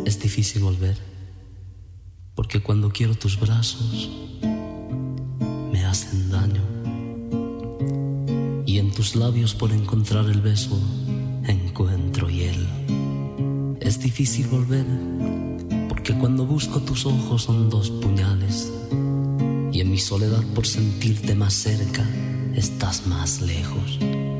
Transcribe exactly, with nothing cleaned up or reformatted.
Es difícil volver, porque cuando quiero tus brazos me hacen daño, y en tus labios por encontrar el beso encuentro hiel. Es difícil volver, porque cuando busco tus ojos son dos puñales, y en mi soledad por sentirte más cerca estás más lejos.